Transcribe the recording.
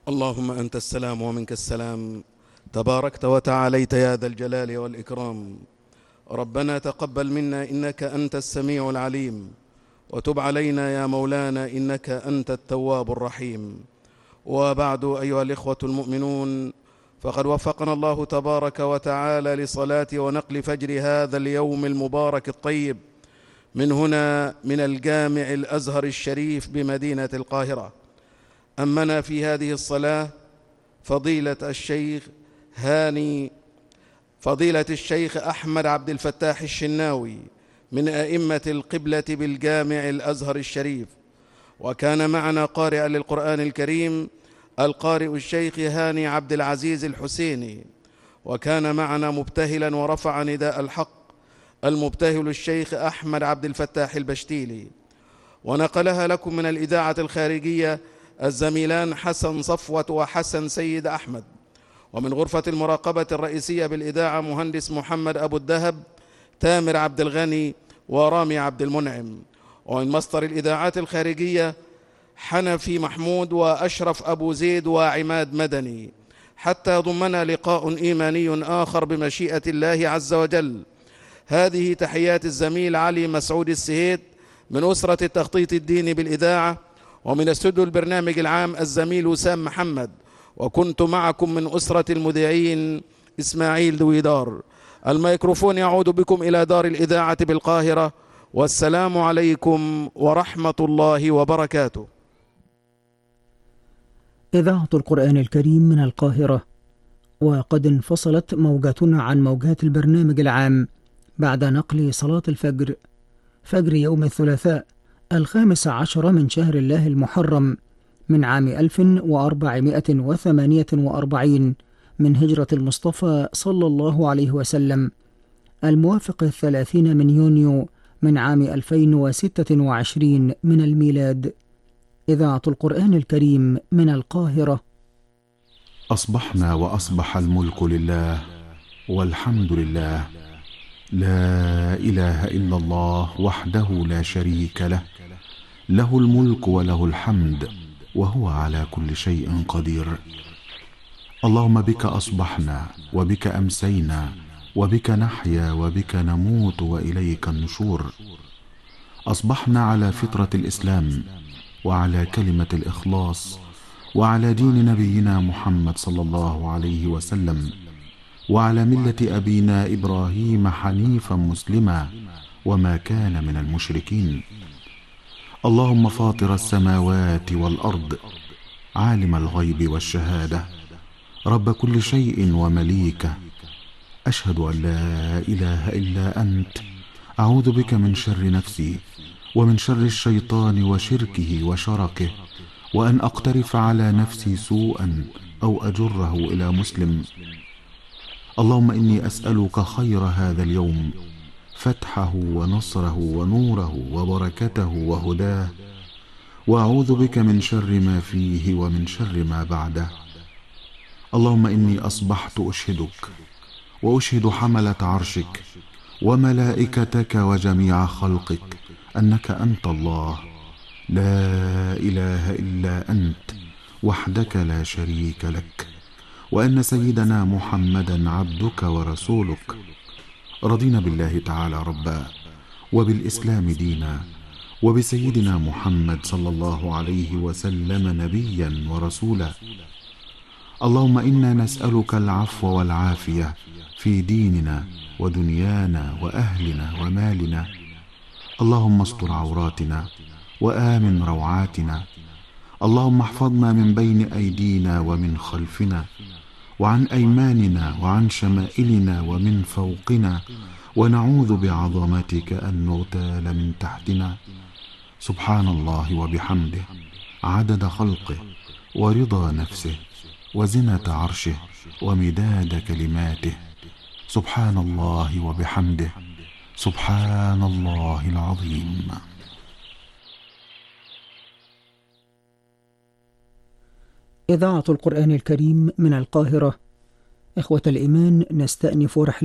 اللهم أنت السلام ومنك السلام، تباركت وتعاليت يا ذا الجلال والإكرام. ربنا تقبل منا إنك أنت السميع العليم، وتب علينا يا مولانا إنك أنت التواب الرحيم. وبعد، أيها الإخوة المؤمنون، فقد وفقنا الله تبارك وتعالى لصلاة ونقل فجر هذا اليوم المبارك الطيب من هنا، من الجامع الأزهر الشريف بمدينة القاهرة. أمنا في هذه الصلاة فضيلة الشيخ أحمد عبد الفتاح الشناوي من أئمة القبلة بالجامع الأزهر الشريف، وكان معنا قارئا للقرآن الكريم القارئ الشيخ هاني عبد العزيز الحسيني، وكان معنا مبتهلا ورفع نداء الحق المبتهل الشيخ أحمد عبد الفتاح البشتيلي، ونقلها لكم من الإذاعة الخارجية الزميلان حسن صفوة وحسن سيد أحمد، ومن غرفة المراقبة الرئيسية بالإذاعة مهندس محمد أبو الدهب، تامر عبد الغني ورامي عبد المنعم، ومن مصدر الإذاعات الخارجية حنفي محمود وأشرف أبو زيد وعماد مدني، حتى يضمنا لقاء إيماني آخر بمشيئة الله عز وجل. هذه تحيات الزميل علي مسعود السهيد من أسرة التخطيط الديني بالإذاعة، ومن استوديو البرنامج العام الزميل وسام محمد، وكنت معكم من أسرة المذيعين إسماعيل دويدار. الميكروفون يعود بكم إلى دار الإذاعة بالقاهرة، والسلام عليكم ورحمة الله وبركاته. إذاعة القرآن الكريم من القاهرة، وقد انفصلت موجاتنا عن موجات البرنامج العام بعد نقل صلاة الفجر، فجر يوم الثلاثاء 15 من شهر الله المحرم من عام 1448 من هجرة المصطفى صلى الله عليه وسلم، الموافق 30 من يونيو من عام 2026 من الميلاد. إذاعة القرآن الكريم من القاهرة. أصبحنا وأصبح الملك لله والحمد لله، لا إله إلا الله وحده لا شريك له، له الملك وله الحمد وهو على كل شيء قدير. اللهم بك أصبحنا وبك أمسينا وبك نحيا وبك نموت وإليك النشور. أصبحنا على فطرة الإسلام وعلى كلمة الإخلاص وعلى دين نبينا محمد صلى الله عليه وسلم، وعلى ملة أبينا إبراهيم حنيفا مسلما وما كان من المشركين. اللهم فاطر السماوات والأرض، عالم الغيب والشهادة، رب كل شيء ومليكه، أشهد أن لا إله إلا أنت، أعوذ بك من شر نفسي ومن شر الشيطان وشركه وشركه، وأن أقترف على نفسي سوءا أو أجره إلى مسلم. اللهم إني أسألك خير هذا اليوم، فتحه ونصره ونوره وبركته وهداه، وأعوذ بك من شر ما فيه ومن شر ما بعده. اللهم إني أصبحت أشهدك وأشهد حملة عرشك وملائكتك وجميع خلقك أنك أنت الله، لا إله إلا أنت وحدك لا شريك لك، وأن سيدنا محمدا عبدك ورسولك. رضينا بالله تعالى ربا، وبالإسلام دينا، وبسيدنا محمد صلى الله عليه وسلم نبيا ورسولا. اللهم إنا نسألك العفو والعافية في ديننا ودنيانا وأهلنا ومالنا. اللهم استر عوراتنا وآمن روعاتنا. اللهم احفظنا من بين أيدينا ومن خلفنا وعن أيماننا وعن شمائلنا ومن فوقنا، ونعوذ بعظمتك أن نغتال من تحتنا. سبحان الله وبحمده، عدد خلقه ورضا نفسه وزنة عرشه ومداد كلماته. سبحان الله وبحمده، سبحان الله العظيم. إذاعة القرآن الكريم من القاهرة. إخوة الإيمان، نستأنف رحلة